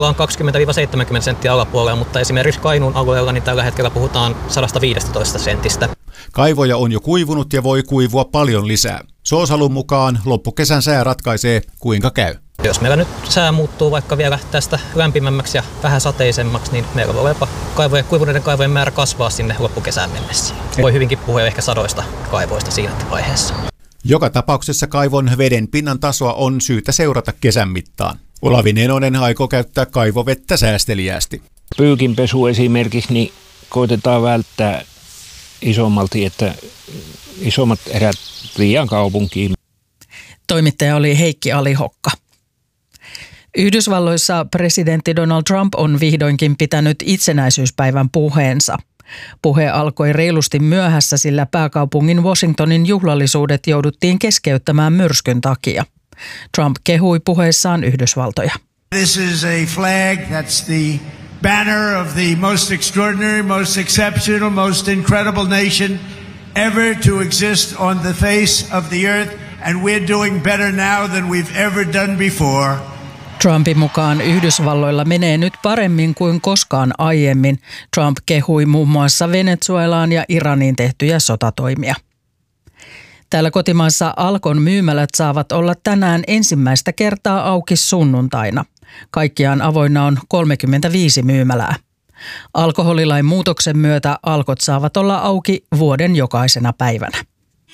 On 20-70 senttiä alapuolella, mutta esimerkiksi Kainuun alueella niin tällä hetkellä puhutaan 115 sentistä. Kaivoja on jo kuivunut ja voi kuivua paljon lisää. Soosalun mukaan loppukesän sää ratkaisee, kuinka käy. Jos meillä nyt sää muuttuu vaikka vielä tästä lämpimämmäksi ja vähän sateisemmaksi, niin meillä voi jopa kuivuneiden kaivojen määrä kasvaa sinne loppukesään mennessä. Voi hyvinkin puhua ehkä sadoista kaivoista siinä vaiheessa. Joka tapauksessa kaivon veden pinnan tasoa on syytä seurata kesän mittaan. Olavi Nenonen aikoo käyttää kaivovettä säästeliäästi. Pyykinpesu esimerkiksi niin koitetaan välttää isommalti, että isommat erät viiään kaupunkiin. Toimittaja oli Heikki Alihokka. Yhdysvalloissa presidentti Donald Trump on vihdoinkin pitänyt itsenäisyyspäivän puheensa. Puhe alkoi reilusti myöhässä, sillä pääkaupungin Washingtonin juhlallisuudet jouduttiin keskeyttämään myrskyn takia. Trump kehui puheessaan Yhdysvaltoja. This is a flag that's the banner of the most extraordinary, most exceptional, most incredible nation ever to exist on the face of the earth, and we're doing better now than we've ever done before. Trumpin mukaan Yhdysvalloilla menee nyt paremmin kuin koskaan aiemmin. Trump kehui muun muassa Venezuelaan ja Iraniin tehtyjä sotatoimia. Täällä kotimaassa Alkon myymälät saavat olla tänään ensimmäistä kertaa auki sunnuntaina. Kaikkiaan avoinna on 35 myymälää. Alkoholilain muutoksen myötä Alkot saavat olla auki vuoden jokaisena päivänä.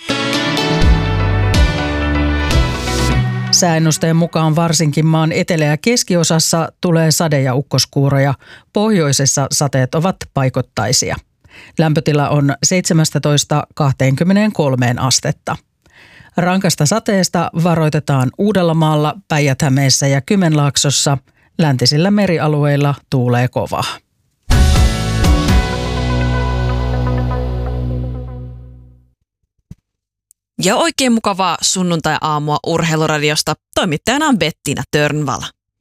Sääennusteen mukaan varsinkin maan etelä- ja keskiosassa tulee sade- ja ukkoskuuroja. Pohjoisessa sateet ovat paikottaisia. Lämpötila on 17-23 astetta. Rankasta sateesta varoitetaan Uudellamaalla, Päijät-Hämeessä ja Kymenlaaksossa. Läntisillä merialueilla tuulee kovaa. Ja oikein mukavaa sunnuntai-aamua Urheiluradiosta. Toimittajana on Bettina Törnvala.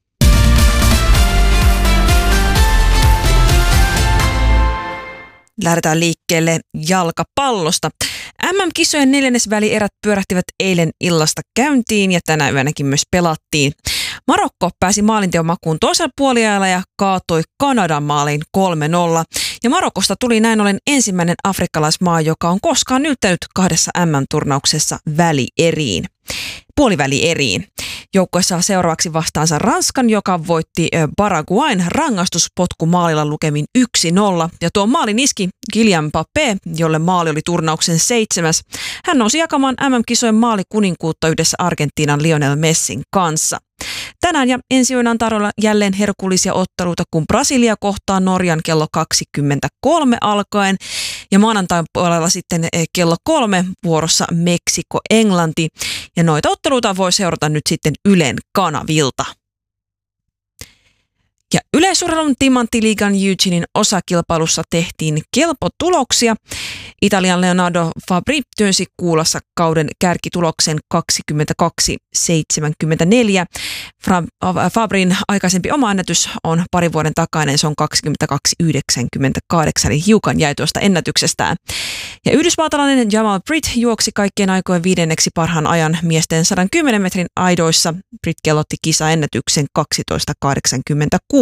Lähdetään liikkeelle jalkapallosta. MM-kisojen neljännesvälierät pyörähtivät eilen illasta käyntiin ja tänä yönäkin myös pelattiin. Marokko pääsi maalinteon makuun toisella puoliajalla ja kaatoi Kanadan maaliin 3-0. Ja Marokosta tuli näin ollen ensimmäinen afrikkalaismaa, joka on koskaan yltänyt kahdessa MM-turnauksessa puolivälieriin. Joukkue saa seuraavaksi vastaansa Ranskan, joka voitti Paraguayn rangaistuspotkumaalilla lukemin 1-0. Ja tuo maalin iski Kylian Mbappé, jolle maali oli turnauksen 7. Hän nousi jakamaan MM-kisojen maalikuninkuutta yhdessä Argentiinan Lionel Messin kanssa. Tänään ja ensi yönä on tarjolla jälleen herkullisia otteluita, kun Brasilia kohtaa Norjan kello 23 alkaen. Ja maanantain puolella sitten kello 3 vuorossa Meksiko-Englanti. Ja noita otteluita voi seurata nyt sitten Ylen kanavilta. Ja yleisurheilun Timanttiliigan Eugenein osakilpailussa tehtiin kelpotuloksia. Italian Leonardo Fabri työnsi kuulassa kauden kärkituloksen 22.74. Fabrin aikaisempi oma ennätys on parin vuoden takainen, se on 22.98, eli hiukan jäi tuosta ennätyksestään. Ja yhdysvaltalainen Jamal Britt juoksi kaikkien aikojen 5. parhaan ajan miesten 110 metrin aidoissa. Britt kellotti kisaennätyksen 12.86.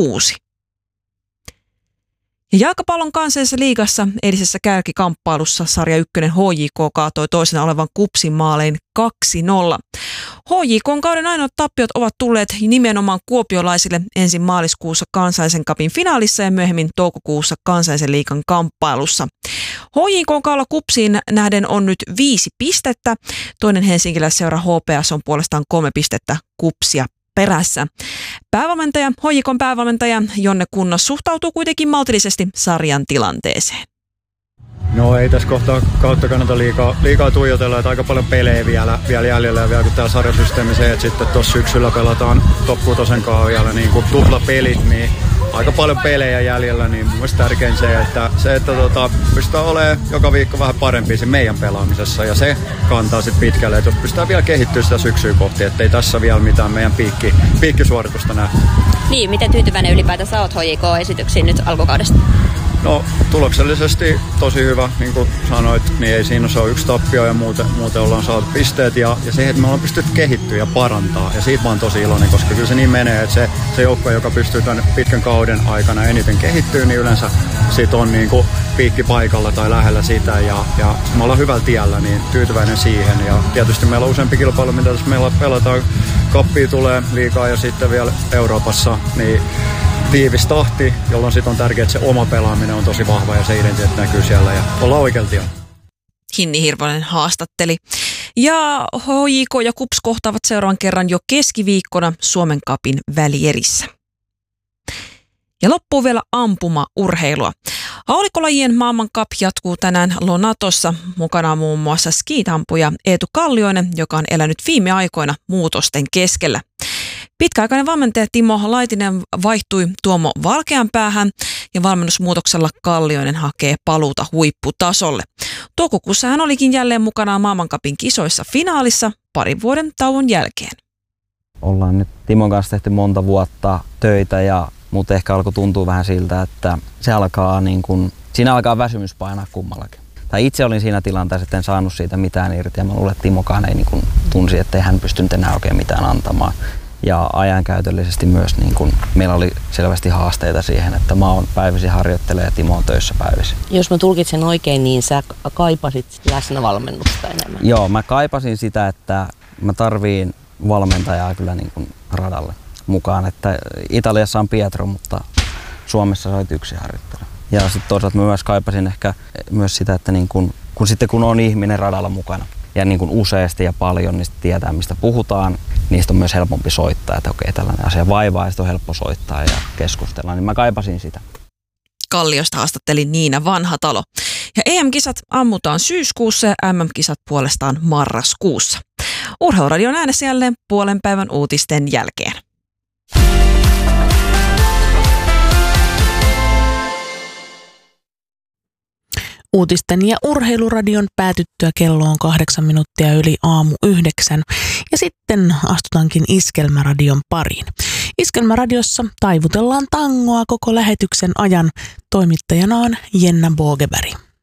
Ja jalkapallon kansallisessa liigassa eilisessä kärkikamppailussa sarja 1 HJK kaatoi toisena olevan KuPSin maalein 2-0. HJK:n kauden ainoat tappiot ovat tulleet nimenomaan kuopiolaisille ensin maaliskuussa kansallisen cupin finaalissa ja myöhemmin toukokuussa kansallisen liigan kamppailussa. HJK:n kaudella KuPSiin nähden on nyt 5 pistettä. Toinen helsinkiläisseura HPS on puolestaan 3 pistettä KuPSia perässä. HJK:n päävalmentaja Jonne Kunnas suhtautuu kuitenkin maltillisesti sarjan tilanteeseen. No ei tässä kautta kannata liikaa tuijotella, että aika paljon pelejä vielä jäljellä ja vielä kun tää sarjasysteemi se, että sitten tuossa syksyllä pelataan top 6 kanssa vielä niin kuin tuplapelit, niin aika paljon pelejä jäljellä, niin mun mielestä tärkein se, että pystytään olemaan joka viikko vähän parempi se meidän pelaamisessa ja se kantaa sitten pitkälle, että pystytään vielä kehittyä sitä syksyä kohti, ettei tässä vielä mitään meidän piikkisuoritusta nähdä. Niin, miten tyytyväinen ylipäätänsä olet HJK-esityksiin nyt alkukaudesta? No tuloksellisesti tosi hyvä, niin kuin sanoit, niin ei siinä ole 1 tappio ja muuten ollaan saatu pisteet ja se, että me ollaan pystytty kehittyä ja parantaa ja siitä mä oon tosi iloinen, koska kyllä se niin menee, että se joukko, joka pystyy tämän pitkän kauden aikana eniten kehittyä, niin yleensä sit on niin kuin piikki paikalla tai lähellä sitä ja me ollaan hyvällä tiellä, niin tyytyväinen siihen ja tietysti meillä on useampi kilpailu, mitä tässä meillä pelataan, kappia tulee liigaa ja sitten vielä Euroopassa, niin tiivis tahti, jolloin sitten on tärkeää, että se oma pelaaminen on tosi vahva ja se identiteetti näkyy siellä ja ollaan oikealla tiellä. Hinni Hirvonen haastatteli. Ja HJK ja KuPS kohtaavat seuraavan kerran jo keskiviikkona Suomen Cupin välierissä. Ja loppuu vielä ampuma-urheilua. Haulikkolajien maailman cup jatkuu tänään Lonatossa. Mukana on muun muassa skiitampuja Eetu Kallioinen, joka on elänyt viime aikoina muutosten keskellä. Pitkäaikainen valmentaja Timo Laitinen vaihtui Tuomo Valkeanpäähän ja valmennusmuutoksella Kallioinen hakee paluuta huipputasolle. Toukokuussa hän olikin jälleen mukana maailmancupin kisoissa finaalissa 2 vuoden tauon jälkeen. Ollaan nyt Timon kanssa tehty monta vuotta töitä, mutta ehkä alkoi tuntua vähän siltä, että siinä alkaa väsymys painaa kummallakin. Tai itse olin siinä tilanteessa, että en saanut siitä mitään irti ja mä luulen, että Timokaan ei tunsi, että ei hän pystynyt enää oikein mitään antamaan. Ja ajankäytöllisesti myös meillä oli selvästi haasteita siihen, että mä oon päivisin harjoittelemaan ja Timo on töissä päivisin. Jos mä tulkitsen oikein, niin sä kaipasit läsnävalmennusta enemmän. Joo, mä kaipasin sitä, että mä tarviin valmentajaa kyllä radalle mukaan. Että Italiassa on Pietro, mutta Suomessa sä olet yksin harjoittelija. Ja sitten toisaalta mä myös kaipasin ehkä myös sitä, että kun on ihminen radalla mukana ja useasti ja paljon, niin tietää mistä puhutaan, niistä on myös helpompi soittaa, että okei, tällainen asia vaivaa ja sitten on helppo soittaa ja keskustella, niin mä kaipasin sitä. Kalliosta haastatteli Niina Vanhatalo. Ja EM-kisat ammutaan syyskuussa ja MM-kisat puolestaan marraskuussa. Urheiluradion äänessä jälleen puolen päivän uutisten jälkeen. Uutisten ja urheiluradion päätyttyä kello on 8 minuuttia yli 8:00 ja sitten astutaankin Iskelmäradion pariin. Iskelmäradiossa taivutellaan tangoa koko lähetyksen ajan. Toimittajana on Jenna Bogeberg.